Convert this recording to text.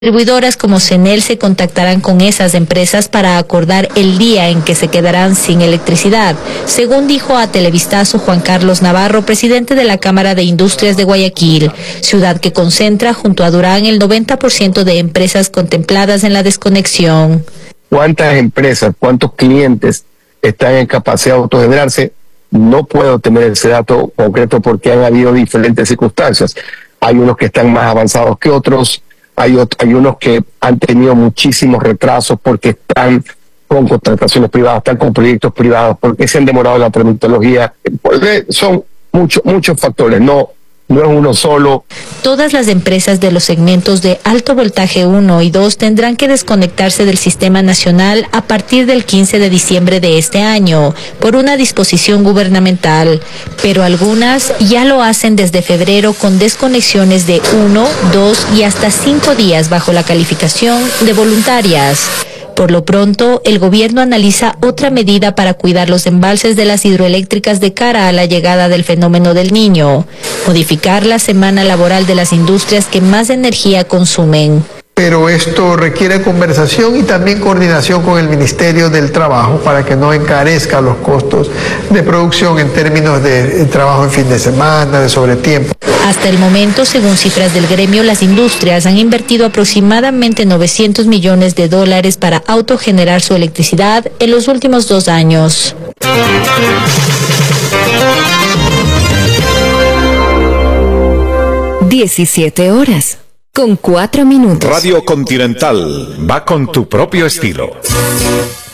Distribuidoras como CENEL se contactarán con esas empresas para acordar el día en que se quedarán sin electricidad, según dijo a Televistazo Juan Carlos Navarro, presidente de la Cámara de Industrias de Guayaquil, ciudad que concentra junto a Durán el 90% de empresas contempladas en la desconexión. ¿Cuántas empresas, cuántos clientes están en capacidad de autogenerarse? No puedo tener ese dato concreto porque han habido diferentes circunstancias. Hay unos que están más avanzados que otros. Hay unos que han tenido muchísimos retrasos porque están con contrataciones privadas, están con proyectos privados, porque se han demorado en la tramitología. Son muchos factores, no es uno solo. Todas las empresas de los segmentos de alto voltaje 1 y 2 tendrán que desconectarse del sistema nacional a partir del 15 de diciembre de este año, por una disposición gubernamental, pero algunas ya lo hacen desde febrero con desconexiones de 1, 2 y hasta 5 días bajo la calificación de voluntarias. Por lo pronto, el gobierno analiza otra medida para cuidar los embalses de las hidroeléctricas de cara a la llegada del fenómeno del Niño: modificar la semana laboral de las industrias que más energía consumen. Pero esto requiere conversación y también coordinación con el Ministerio del Trabajo para que no encarezca los costos de producción en términos de trabajo en fin de semana, de sobretiempo. Hasta el momento, según cifras del gremio, las industrias han invertido aproximadamente $900 millones para autogenerar su electricidad en los últimos 2 años. 17 horas, con 4 minutos. Radio Continental va con tu propio estilo.